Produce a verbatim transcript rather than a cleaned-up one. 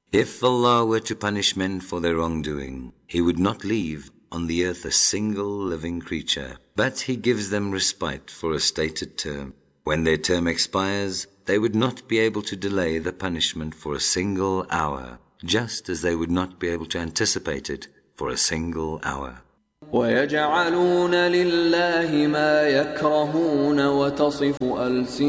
If Allah were to punish men for their wrongdoing, He would not leave on the earth a single living creature, but He gives them respite for a stated term. When their term expires, they would not be able to delay the punishment for a single hour, just as they would not be able to anticipate it for a single hour. وَيَجْعَلُونَ لِلَّهِ مَا يَكْرَهُونَ وَتَصِفُ أَلْسِنَتُهُمُ